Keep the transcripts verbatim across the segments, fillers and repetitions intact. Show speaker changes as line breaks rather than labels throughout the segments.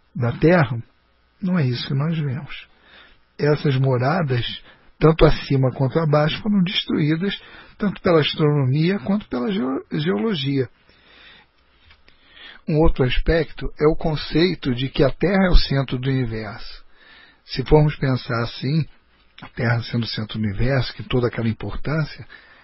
da Terra, não é isso que nós vemos. Essas moradas, tanto acima quanto abaixo, foram destruídas tanto pela astronomia quanto pela geologia. Um outro aspecto é o conceito de que a Terra é o centro do universo. Se formos pensar assim, a Terra sendo o centro do universo, que toda aquela importância,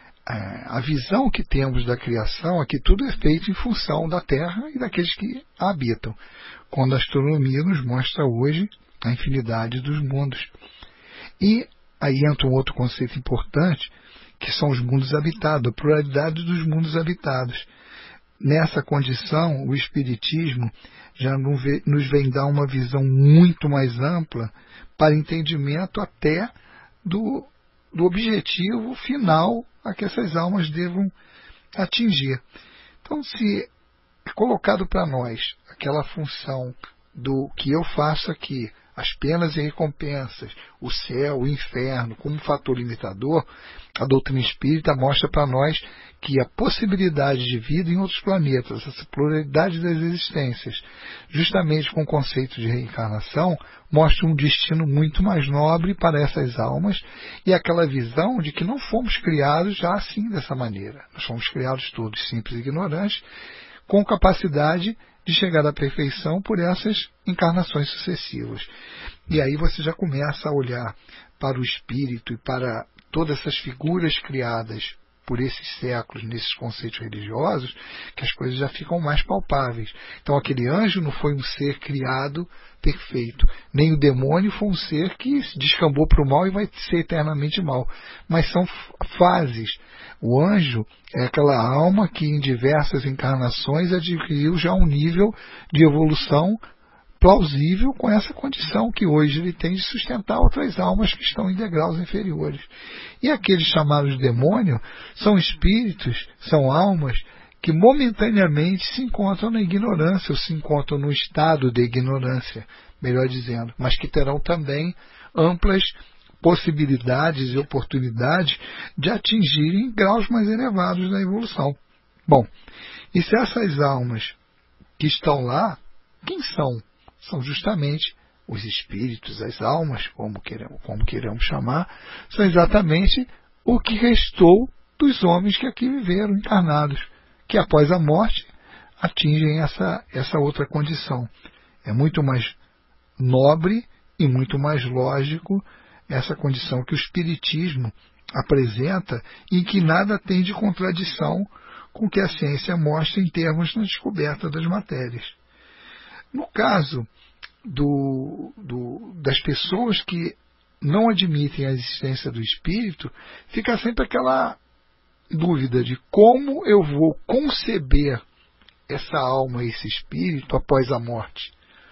a visão que temos da criação é que tudo é feito em função da Terra e daqueles que a habitam, quando a astronomia nos mostra hoje a infinidade dos mundos. E aí entra um outro conceito importante, que são os mundos habitados, a pluralidade dos mundos habitados. Nessa condição, o Espiritismo já nos vem dar uma visão muito mais ampla para entendimento até do, do objetivo final a que essas almas devam atingir. Então, se é colocado para nós aquela função do que eu faço aqui, as penas e recompensas, o céu, o inferno, como fator limitador, a doutrina espírita mostra para nós que a possibilidade de vida em outros planetas, essa pluralidade das existências, justamente com o conceito de reencarnação, mostra um destino muito mais nobre para essas almas e aquela visão de que não fomos criados já assim dessa maneira. Nós fomos criados todos simples e ignorantes, com capacidade de chegar à perfeição por essas encarnações sucessivas. E aí você já começa a olhar para o espírito e para todas essas figuras criadas por esses séculos, nesses conceitos religiosos, que as coisas já ficam mais palpáveis. Então aquele anjo não foi um ser criado perfeito, nem o demônio foi um ser que descambou para o mal e vai ser eternamente mal, mas são fases. O anjo é aquela alma que em diversas encarnações adquiriu já um nível de evolução plausível com essa condição que hoje ele tem de sustentar outras almas que estão em degraus inferiores. E aqueles chamados de demônio são espíritos, são almas que momentaneamente se encontram na ignorância, ou se encontram no estado de ignorância, melhor dizendo, mas que terão também amplas possibilidades e oportunidades de atingirem graus mais elevados da evolução. Bom, e se essas almas que estão lá, quem são? São justamente os espíritos, as almas, como queremos, como queremos chamar, são exatamente o que restou dos homens que aqui viveram encarnados, que após a morte atingem essa, essa outra condição. É muito mais nobre e muito mais lógico essa condição que o Espiritismo apresenta e que nada tem de contradição com o que a ciência mostra em termos da descoberta das matérias. No caso do, do, das pessoas que não admitem a existência do espírito, fica sempre aquela dúvida de como eu vou conceber essa alma, esse espírito após a morte.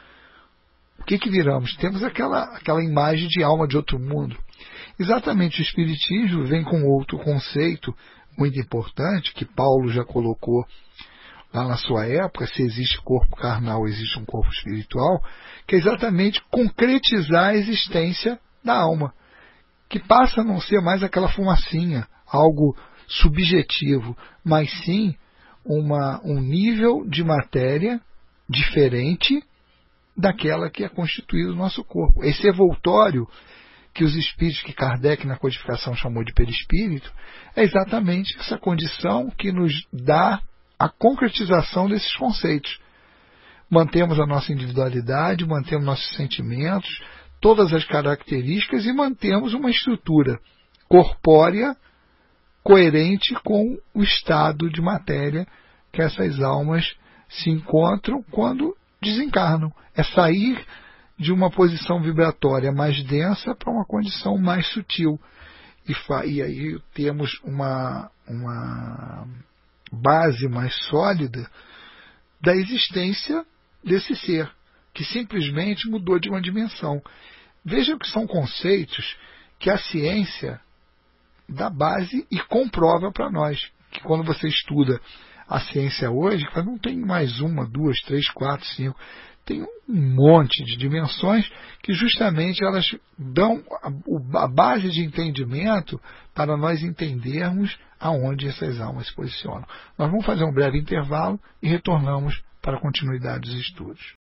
O que que viramos? Temos aquela, aquela imagem de alma de outro mundo. Exatamente, o Espiritismo vem com outro conceito muito importante, que Paulo já colocou lá na sua época, se existe corpo carnal, existe um corpo espiritual, que é exatamente concretizar a existência da alma, que passa a não ser mais aquela fumacinha, algo subjetivo, mas sim uma, um nível de matéria diferente daquela que é constituído o nosso corpo. Esse evoltório que os espíritos, que Kardec na codificação chamou de perispírito, é exatamente essa condição que nos dá a concretização desses conceitos. Mantemos a nossa individualidade, mantemos nossos sentimentos, todas as características e mantemos uma estrutura corpórea coerente com o estado de matéria que essas almas se encontram quando desencarnam. É sair de uma posição vibratória mais densa para uma condição mais sutil. E, e aí temos uma, uma base mais sólida da existência desse ser, que simplesmente mudou de uma dimensão. Vejam que são conceitos que a ciência dá base e comprova para nós, que quando você estuda a ciência hoje, não tem mais uma, duas, três, quatro, cinco, tem um monte de dimensões que justamente elas dão a, a base de entendimento para nós entendermos aonde essas almas se posicionam. Nós vamos fazer um breve intervalo e retornamos para a continuidade dos estudos.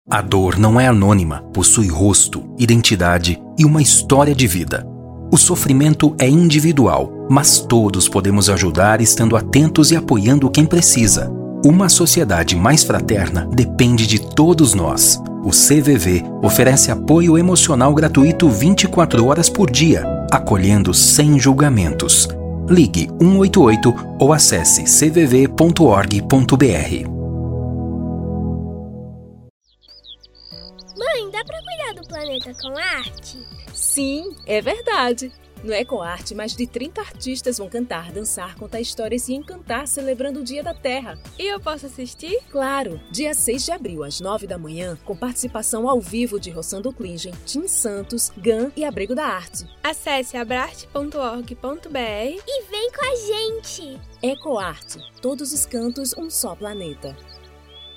A dor não é anônima, possui rosto, identidade e uma história de vida. O sofrimento é individual, mas todos podemos ajudar estando atentos e apoiando quem precisa. Uma sociedade mais fraterna depende de todos nós. O C V V oferece apoio emocional gratuito vinte e quatro horas por dia, acolhendo sem julgamentos. Ligue um oito oito ou acesse c v v ponto org ponto b r.
Mãe, dá pra cuidar do planeta com arte?
Sim, é verdade. No EcoArte, mais de trinta artistas vão cantar, dançar, contar histórias e encantar celebrando o Dia da Terra.
E eu posso assistir?
Claro! Dia seis de abril, às nove da manhã, com participação ao vivo de Rossando Klingen, Tim Santos, Gan e Abrigo da Arte.
Acesse abrarte ponto org ponto b r e vem com a gente!
EcoArte. Todos os cantos, um só planeta.